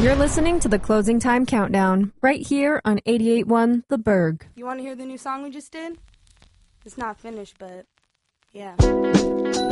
You're listening to the Closing Time Countdown, right here on 88.1 The Berg. You want to hear the new song we just did? It's not finished, but yeah.